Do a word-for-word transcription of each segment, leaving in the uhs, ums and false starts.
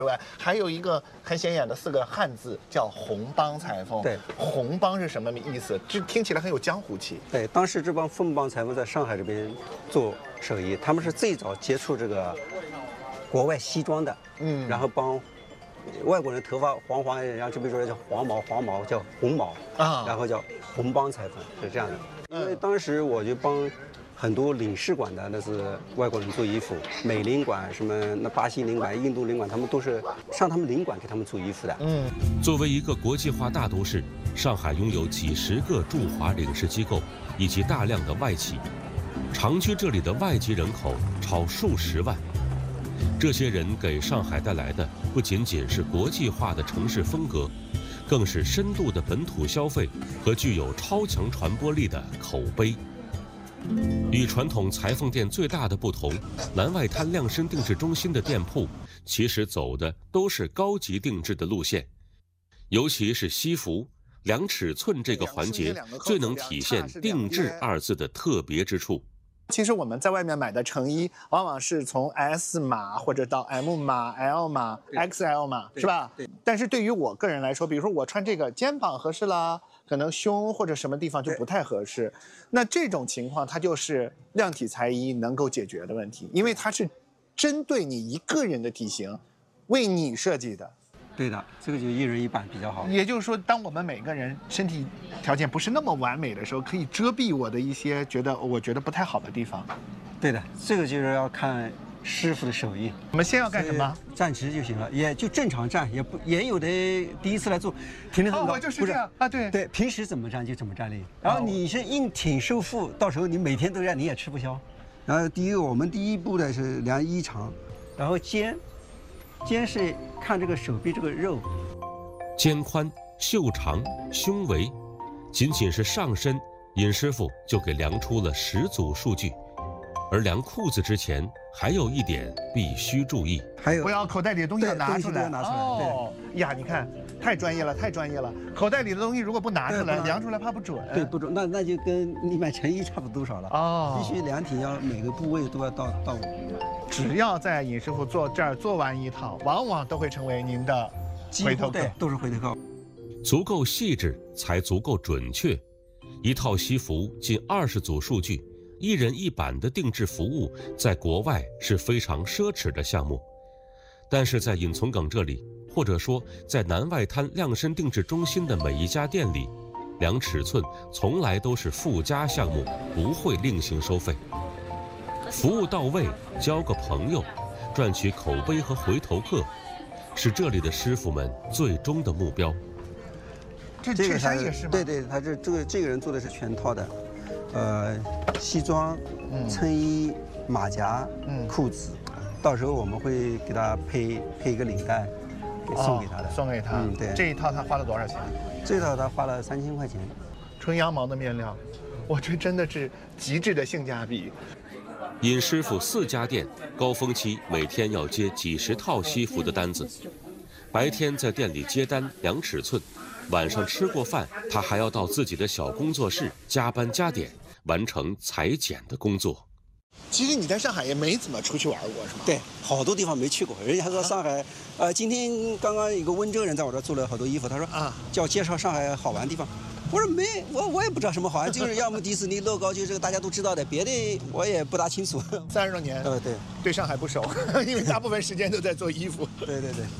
之外，还有一个很显眼的四个汉字叫红帮裁缝。 对， 红帮是什么意思？这听起来很有江湖气。 对，当时这帮凤帮裁缝在上海这边做手艺，他们是最早接触这个国外西装的，嗯，然后帮外国人头发黄黄，然后这边说叫黄毛，黄毛叫红毛啊，然后叫红帮裁缝，是这样的。因为当时我就帮很多领事馆的那是外国人做衣服，美领馆什么那巴西领馆、印度领馆，他们都是上他们领馆给他们做衣服的。 嗯，作为一个国际化大都市，上海拥有几十个驻华领事机构以及大量的外企，常居这里的外籍人口超数十万。这些人给上海带来的不仅仅是国际化的城市风格，更是深度的本土消费和具有超强传播力的口碑。与传统裁缝店最大的不同，南外滩量身定制中心的店铺其实走的都是高级定制的路线，尤其是西服、量尺寸这个环节，最能体现“定制”二字的特别之处。 其实我们在外面买的成衣，往往是从 S 码或者到 M 码、L 码、X L 码，是吧？对。但是对于我个人来说，比如说我穿这个肩膀合适啦，可能胸或者什么地方就不太合适。那这种情况，它就是量体裁衣能够解决的问题，因为它是针对你一个人的体型，为你设计的。 对的，这个就一人一版比较好。 也就是说，当我们每个人身体条件不是那么完美的时候，可以遮蔽我的一些觉得我觉得不太好的地方。 对的，这个就是要看师傅的手艺。 我们先要干什么？ 站直就行了，也就正常站，也不也有的第一次来做，挺得很高。 哦，就是这样啊，对对，平时怎么站就怎么站立。然后你是硬挺瘦腹，到时候你每天都这样，你也吃不消。然后第一个，我们第一步呢是量衣长，然后肩。肩是看这个手臂这个肉， 肩宽、袖长、胸围，仅仅是上身，尹师傅就给量出了十组数据。而量裤子之前，还有一点必须注意， 还有不要口袋里的东西要拿出来。 拿出来。哦呀，你看，太专业了，太专业了。口袋里的东西如果不拿出来，量出来怕不准。 对，不准，那那就跟你买成衣差不多少了。哦，必须量体要每个部位都要到到位。 只要在尹师傅做这儿做完一套，往往都会成为您的回头客， 都是回头客。 足够细致才足够准确。一套西服近二十组数据，一人一版的定制服务，在国外是非常奢侈的项目，但是在尹从耿这里，或者说在南外滩量身定制中心的每一家店里，量尺寸从来都是附加项目，不会另行收费。服务到位，交个朋友，赚取口碑和回头客，是这里的师傅们最终的目标。 这衬衫也是吗？ 对对，他这这个这个人做的是全套的，呃，西装、嗯、衬衣、马甲、嗯、裤子，到时候我们会给他配配一个领带，给送给他的。 哦、送给他。嗯，对。这一套他花了多少钱？ 这一套他花了三千块钱。 纯羊毛的面料，我觉得真的是极致的性价比。 尹师傅四家店，高峰期每天要接几十套西服的单子，白天在店里接单量尺寸，晚上吃过饭，他还要到自己的小工作室加班加点，完成裁剪的工作。 其实你在上海也没怎么出去玩过，是吗？ 对，好多地方没去过。人家说上海，啊、呃，今天刚刚有个温州人在我这做了好多衣服，他说啊，叫我介绍上海好玩的地方。我说没，我我也不知道什么好玩，就是要么迪士尼、乐高，就是大家都知道的，别的我也不大清楚。 三十多年， 呃，对， 对上海不熟，因为大部分时间都在做衣服。 对对对。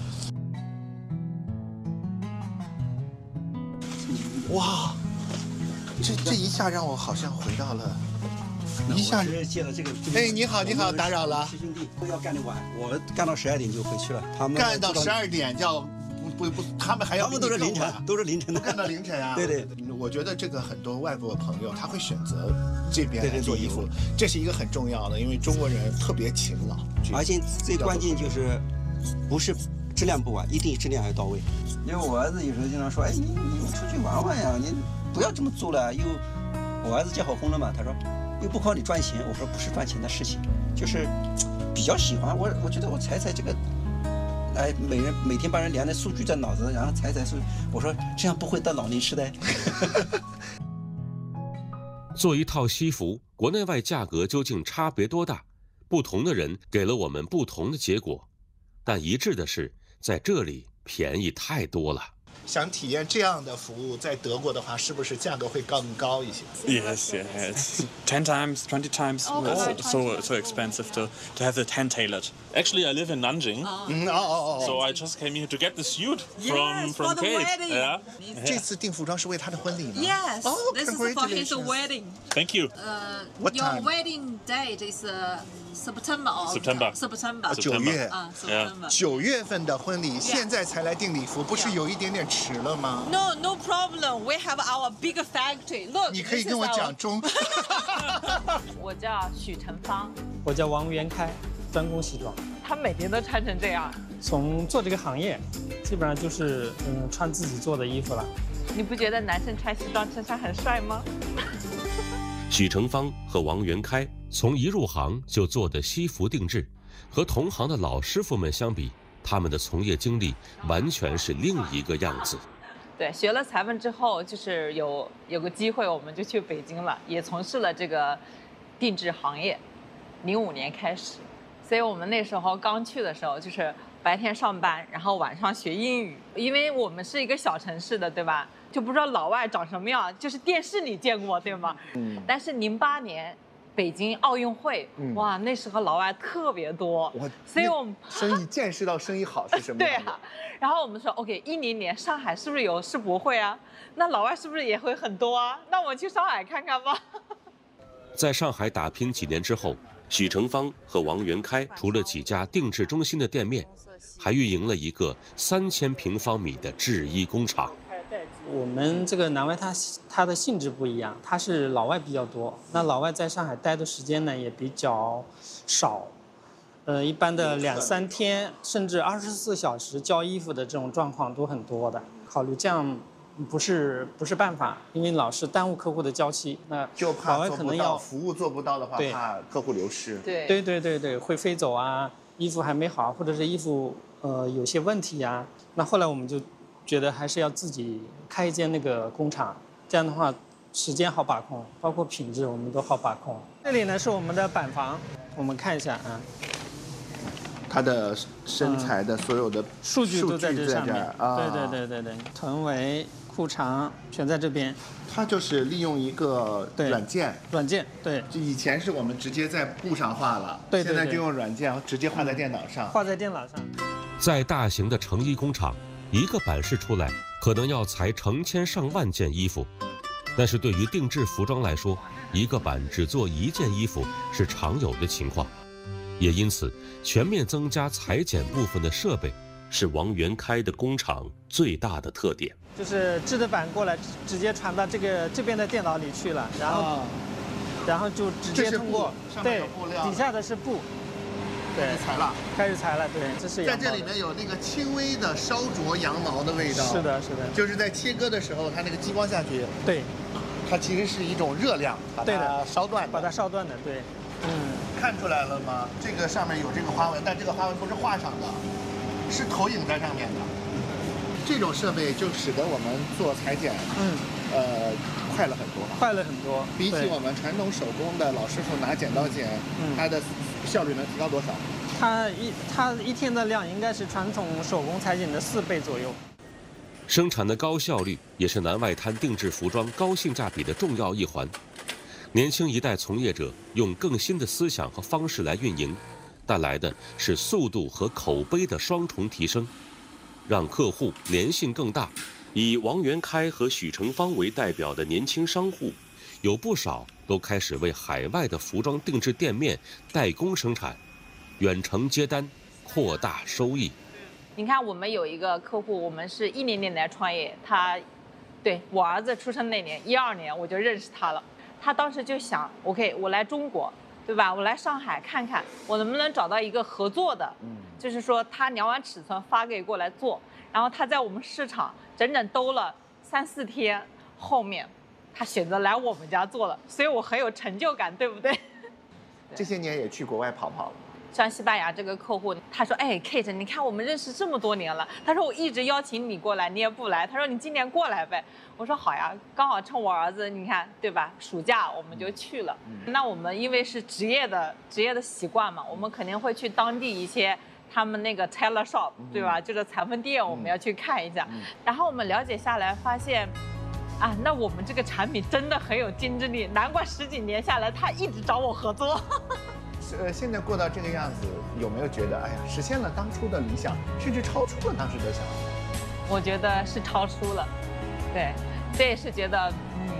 哇，这这一下让我好像回到了，一下子借了这个。 哎，你好，你好，打扰了。 师兄弟都要干得晚，我干到十二点就回去了，他们干到十二点叫。不不，他们还要他们都是凌晨，都是凌晨的， 干到凌晨啊！ 对对， 我觉得这个很多外国朋友他会选择这边来做衣服，这是一个很重要的，因为中国人特别勤劳， 而且最关键就是不是质量不完，一定质量要到位。因为我儿子有时候经常说，哎，你你出去玩玩呀，你不要这么做了。又我儿子结好婚了嘛，他说又不靠你赚钱，我说不是赚钱的事情，就是比较喜欢我，我觉得我裁裁这个。哎，每人每天帮人量的数据在脑子，然后裁裁数据。我说这样不会得老年痴呆。 做一套西服，国内外价格究竟差别多大？不同的人给了我们不同的结果，但一致的是， 在这里便宜太多了。 想体验这样的服务，在德国的话，是不是价格会更高一些 Yes, yeah, it's ten times, twenty times Oh, so, right. so so expensive to to have the tent tailored. Actually, I live in Nanjing, 嗯，哦哦哦 so I just came here to get the suit from Yes, from for the Kate. wedding. Yeah, 这次订服装是为他的婚礼吗 Yes, Oh, this is for his congratulations. wedding. thank you. Uh, What your time? wedding date is uh, September or September. September. 九月， 啊，September. 九月份的婚礼，现在才来订礼服，不是 Yeah. 有一点点迟了吗？ No, no problem. We have our big factory. Look, 你可以 this 跟我 is our- 讲中。 我叫许成芳， 我叫王元开，专攻西装。 他每天都穿成这样， 从做这个行业，基本上就是嗯穿自己做的衣服了。 你不觉得男生穿西装衬衫很帅吗？ 许成芳和王元开从一入行就做的西服定制，和同行的老师傅们相比，他们的从业经历完全是另一个样子。 对，学了裁缝之后，就是有有个机会，我们就去北京了，也从事了这个定制行业。零五年开始，所以我们那时候刚去的时候，就是白天上班，然后晚上学英语，因为我们是一个小城市的，对吧？就不知道老外长什么样，就是电视里见过，对吗？嗯。但是零八年北京奥运会， 嗯哇，那时候老外特别多， 我所以我们生意见识到生意好是什么对样的？ 啊，然后我们说 OK， 一零年上海是不是有世博会啊？那老外是不是也会很多啊？那我们去上海看看吧。 在上海打拼几年之后，许成芳和王元开除了几家定制中心的店面，还运营了一个三千平方米的制衣工厂。 我们这个南外它它的性质不一样，它是老外比较多，那老外在上海待的时间呢也比较少，呃，一般的两三天甚至二十四小时交衣服的这种状况都很多的。考虑这样不是不是办法，因为老是耽误客户的交期，那就怕老外做不到， 可能要服务做不到的话， 对怕客户流失。 对对对对对会飞走啊，衣服还没好，或者是衣服呃有些问题呀、那后来我们就觉得还是要自己开一间那个工厂，这样的话时间好把控，包括品质我们都好把控。这里呢是我们的板房，我们看一下啊， 它的身材的所有的数据都在这上面。 儿啊。 对对对对对，臀围、裤长全在这边。 它就是利用一个对软件， 软件对， 就以前是我们直接在布上画了， 对对对现在就用软件直接画在电脑上。 画在电脑上。 在大型的成衣工厂，一个版式出来可能要裁成千上万件衣服，但是对于定制服装来说，一个版只做一件衣服是常有的情况。也因此，全面增加裁剪部分的设备是王元开的工厂最大的特点。 就是制的版过来，直接传到这个这边的电脑里去了，然后、 啊然后就直这是接通过布上面对有布料底下的是布，对， 裁了， 开始裁了，对，这是在羊毛的这里面有那个轻微的烧灼羊毛的味道。 是，的，是的， 就是在切割的时候，它那个激光下去， 对， 它其实是一种热量，把它对的烧断的。 把它烧断的，对，嗯， 看出来了吗？这个上面有这个花纹，但这个花纹不是画上的，是投影在上面的。这种设备就使得我们做裁剪， 嗯， 呃，快了很多。 快了很多，对比起我们传统手工的老师傅拿剪刀剪， 嗯它的效率能提高多少？ 它一它一天的量应该是传统手工裁剪的四倍左右。 生产的高效率也是南外滩定制服装高性价比的重要一环。年轻一代从业者用更新的思想和方式来运营，带来的是速度和口碑的双重提升，让客户粘性更大。以王元开和许成芳为代表的年轻商户，有不少都开始为海外的服装定制店面代工生产，远程接单，扩大收益。 你看，我们有一个客户，我们是一零年来创业，他，对我儿子出生那年，一二年我就认识他了。他当时就想 ，OK， 我来中国，对吧？我来上海看看，我能不能找到一个合作的，嗯，就是说他量完尺寸发给过来做，然后他在我们市场整整兜了三四天，后面他选择来我们家做了，所以我很有成就感，对不对？ 这些年也去国外跑跑了。 像西班牙这个客户，他说：“哎 ，Kate， 你看我们认识这么多年了。”他说：“我一直邀请你过来，你也不来。”他说：“你今年过来呗。”我说：“好呀，刚好趁我儿子，你看对吧？暑假我们就去了。嗯、那我们因为是职业的职业的习惯嘛，我们肯定会去当地一些他们那个 tailor shop， 对吧？就是裁缝店，我们要去看一下。然后我们了解下来，发现，啊，那我们这个产品真的很有竞争力，难怪十几年下来他一直找我合作。 呃，现在过到这个样子，有没有觉得，哎呀，实现了当初的理想，甚至超出了当时的想法？ 我觉得是超出了，对，这也是觉得，嗯。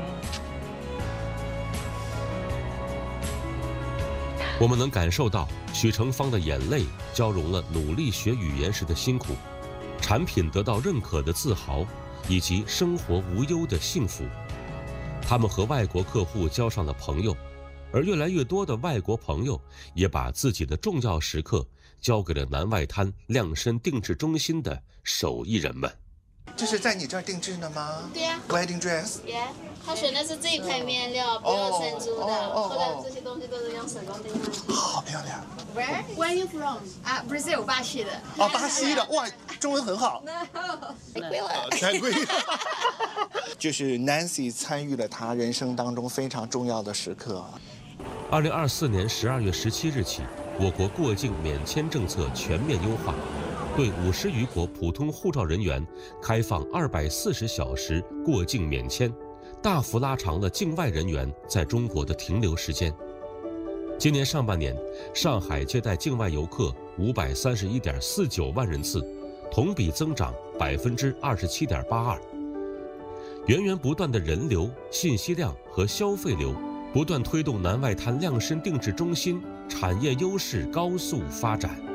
我们能感受到许成芳的眼泪交融了努力学语言时的辛苦，产品得到认可的自豪，以及生活无忧的幸福。他们和外国客户交上了朋友，而越来越多的外国朋友也把自己的重要时刻交给了南外滩量身定制中心的手艺人们。 这是在你这儿定制的吗？ 对呀、 啊、，wedding dress。 Yeah， 他选的是这一块面料，不用生珠的， 哦哦哦、 后来这些东西都是用手工钉上去。 好漂亮。 Where Where are you from？ 啊 ，Brazil， 巴西的。 哦，巴西的，哇，中文很好。 太贵了， 太贵了。就是 Nancy 参与了她人生当中非常重要的时刻。 二零二四年十二月十七日起，我国过境免签政策全面优化。对五十余国普通护照人员开放二百四十小时过境免签，大幅拉长了境外人员在中国的停留时间。今年上半年，上海接待境外游客五百三十一点四九万人次，同比增长百分之二十七点八二。源源不断的人流、信息量和消费流，不断推动南外滩量身定制中心产业优势高速发展。